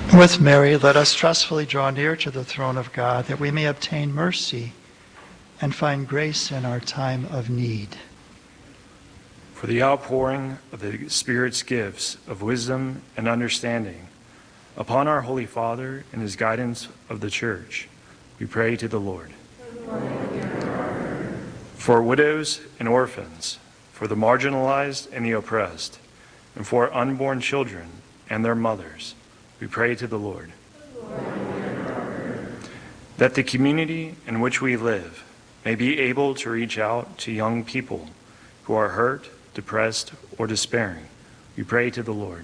With Mary, let us trustfully draw near to the throne of God, that we may obtain mercy and find grace in our time of need. For the outpouring of the Spirit's gifts of wisdom and understanding upon our Holy Father and his guidance of the Church, we pray to the Lord. For widows and orphans, for the marginalized and the oppressed, and for unborn children and their mothers, we pray to the Lord. That the community in which we live may be able to reach out to young people who are hurt, depressed, or despairing, we pray to the Lord.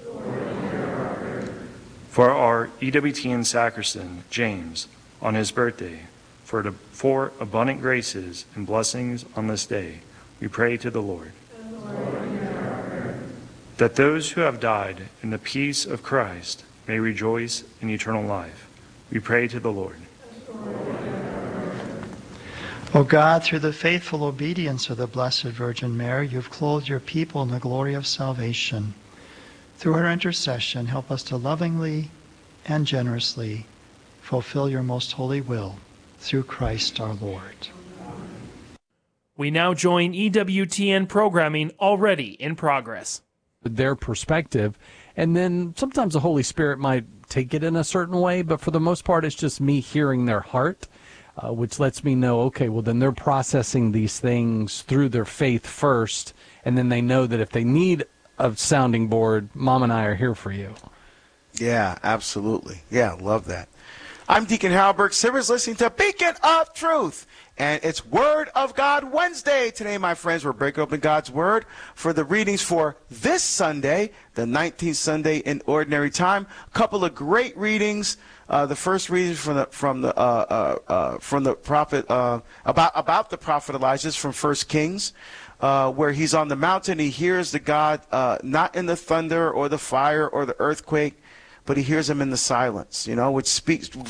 For our EWTN sacristan, James, on his birthday, for abundant graces and blessings on this day, we pray to the Lord. That those who have died in the peace of Christ may rejoice in eternal life, we pray to the Lord. O God, through the faithful obedience of the Blessed Virgin Mary, you have clothed your people in the glory of salvation. Through her intercession, help us to lovingly and generously fulfill your most holy will, through Christ our Lord. We now join EWTN programming already in progress. Their perspective, and then sometimes the Holy Spirit might take it in a certain way, but for the most part it's just me hearing their heart, which lets me know, okay, well then they're processing these things through their faith first, and then they know that if they need a sounding board, Mom and I are here for you. Yeah, absolutely. Yeah, love that. I'm Deacon Halberg Sivers, listening to Beacon of Truth. And it's Word of God Wednesday. Today, my friends, we're breaking open God's Word for the readings for this Sunday, the 19th Sunday in Ordinary Time. A couple of great readings. The first reading from the prophet about the prophet Elijah is from 1 Kings, where he's on the mountain. He hears the God not in the thunder or the fire or the earthquake, but he hears him in the silence, which speaks